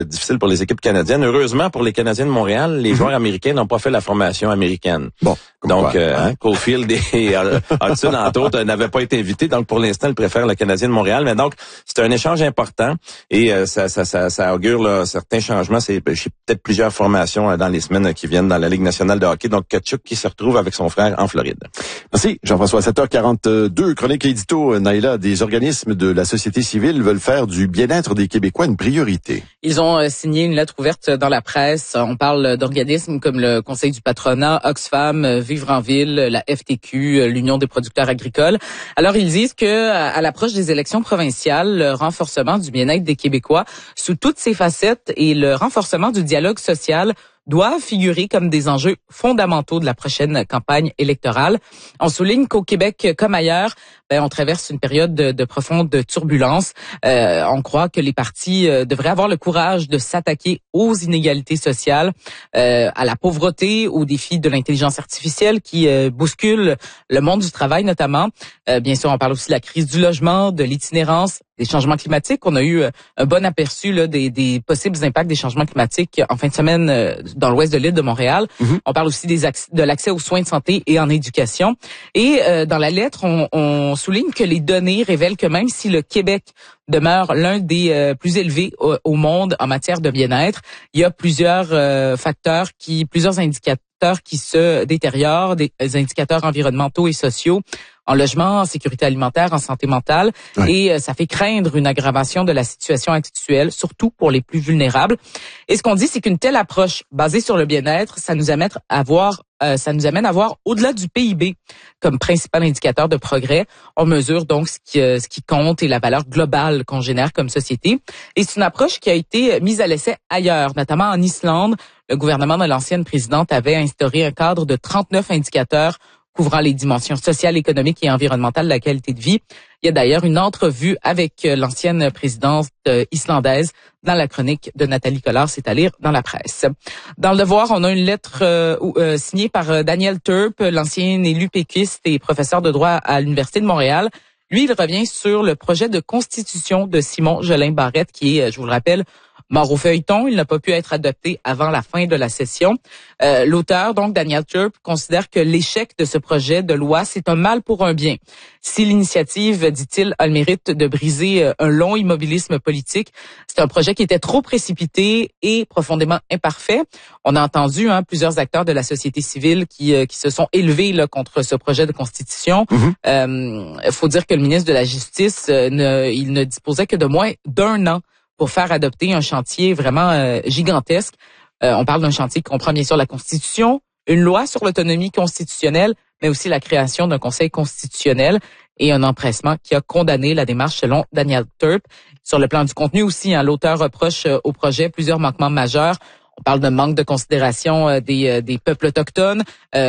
difficile pour les équipes canadiennes. Heureusement pour les Canadiens de Montréal, les joueurs américains n'ont pas fait la formation américaine. Bon, donc Caulfield et Hudson, entre autres, n'avaient pas été invités. Donc pour l'instant, ils préfèrent le Canadien de Montréal. Mais donc c'est un échange important et ça augure là, certains changements. C'est peut-être plusieurs formations dans les semaines qui viennent dans la Ligue nationale de hockey. Donc Tkachuk qui se retrouve avec son frère en Floride. Merci Jean-François. 7h42, chronique et édito. Naïla, des organismes de la société civile veulent faire du bien-être des Québécois une priorité. Ils ont signé une lettre ouverte dans la presse. On parle d'organismes comme le Conseil du patronat, Oxfam, Vivre en ville, la FTQ, l'Union des producteurs agricoles. Alors, ils disent que à l'approche des élections provinciales, le renforcement du bien-être des Québécois sous toutes ses facettes et le renforcement du dialogue social doivent figurer comme des enjeux fondamentaux de la prochaine campagne électorale. On souligne qu'au Québec, comme ailleurs, on traverse une période de profonde turbulence. On croit que les partis devraient avoir le courage de s'attaquer aux inégalités sociales, à la pauvreté, aux défis de l'intelligence artificielle qui bousculent le monde du travail notamment. Bien sûr, on parle aussi de la crise du logement, de l'itinérance, des changements climatiques. On a eu un bon aperçu là, des possibles impacts des changements climatiques en fin de semaine dans l'ouest de l'île de Montréal. On parle aussi de l'accès aux soins de santé et en éducation. Et dans la lettre, on souligne que les données révèlent que même si le Québec demeure l'un des plus élevés au monde en matière de bien-être, il y a plusieurs plusieurs indicateurs qui se détériorent, des indicateurs environnementaux et sociaux, en logement, en sécurité alimentaire, en santé mentale. Ouais. Et ça fait craindre une aggravation de la situation actuelle, surtout pour les plus vulnérables. Et ce qu'on dit, c'est qu'une telle approche basée sur le bien-être, ça nous amène à voir au-delà du PIB comme principal indicateur de progrès. On mesure donc ce qui compte et la valeur globale qu'on génère comme société. Et c'est une approche qui a été mise à l'essai ailleurs, notamment en Islande. Le gouvernement de l'ancienne présidente avait instauré un cadre de 39 indicateurs couvrant les dimensions sociales, économiques et environnementales de la qualité de vie. Il y a d'ailleurs une entrevue avec l'ancienne présidente islandaise dans la chronique de Nathalie Collard, c'est à lire dans la presse. Dans le Devoir, on a une lettre signée par Daniel Turp, l'ancien élu péquiste et professeur de droit à l'Université de Montréal. Lui, il revient sur le projet de constitution de Simon Jolin-Barrette qui est, je vous le rappelle, mort au feuilleton. Il n'a pas pu être adopté avant la fin de la session. L'auteur, donc Daniel Turp, considère que l'échec de ce projet de loi, c'est un mal pour un bien. Si l'initiative, dit-il, a le mérite de briser un long immobilisme politique, c'est un projet qui était trop précipité et profondément imparfait. On a entendu plusieurs acteurs de la société civile qui se sont élevés là, contre ce projet de constitution. Faut dire que le ministre de la Justice, il ne disposait que de moins d'1 an pour faire adopter un chantier vraiment gigantesque. On parle d'un chantier qui comprend bien sûr la Constitution, une loi sur l'autonomie constitutionnelle, mais aussi la création d'un conseil constitutionnel et un empressement qui a condamné la démarche selon Daniel Turp. Sur le plan du contenu aussi, l'auteur reproche au projet plusieurs manquements majeurs. On parle de manque de considération des peuples autochtones.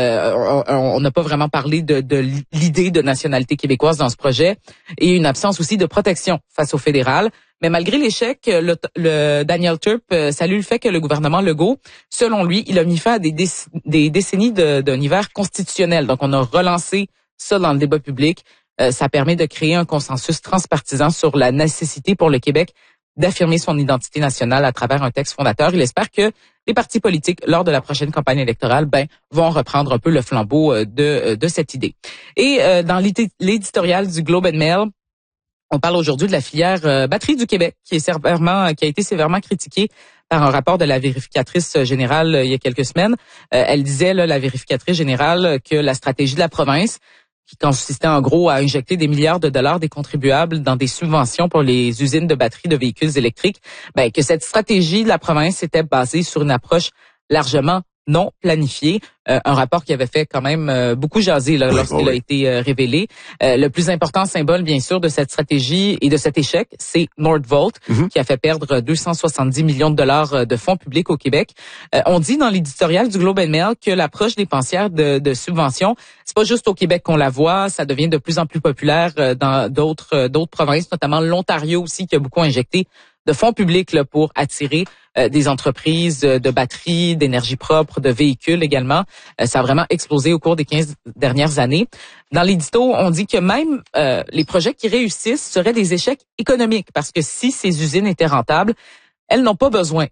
On n'a pas vraiment parlé de l'idée de nationalité québécoise dans ce projet et une absence aussi de protection face au fédéral. Mais malgré l'échec, le Daniel Turp salue le fait que le gouvernement Legault, selon lui, il a mis fin à des décennies d'un hiver constitutionnel. Donc, on a relancé ça dans le débat public. Ça permet de créer un consensus transpartisan sur la nécessité pour le Québec d'affirmer son identité nationale à travers un texte fondateur. Il espère que les partis politiques, lors de la prochaine campagne électorale, vont reprendre un peu le flambeau de cette idée. Et dans l'éditorial du Globe and Mail, on parle aujourd'hui de la filière batterie du Québec qui a été sévèrement critiquée par un rapport de la vérificatrice générale il y a quelques semaines. Elle disait, la vérificatrice générale, que la stratégie de la province, qui consistait en gros à injecter des milliards de dollars des contribuables dans des subventions pour les usines de batteries de véhicules électriques, que cette stratégie de la province était basée sur une approche largement non planifié, un rapport qui avait fait quand même beaucoup jaser lorsqu'il a été révélé. Le plus important symbole, bien sûr, de cette stratégie et de cet échec, c'est Nordvolt, qui a fait perdre 270 millions de dollars de fonds publics au Québec. On dit dans l'éditorial du Globe and Mail que l'approche dépensière de subventions, c'est pas juste au Québec qu'on la voit, ça devient de plus en plus populaire dans d'autres provinces, notamment l'Ontario aussi, qui a beaucoup injecté de fonds publics là, pour attirer des entreprises de batteries, d'énergie propre, de véhicules également. Ça a vraiment explosé au cours des 15 dernières années. Dans l'édito, on dit que même les projets qui réussissent seraient des échecs économiques parce que si ces usines étaient rentables, elles n'ont pas besoin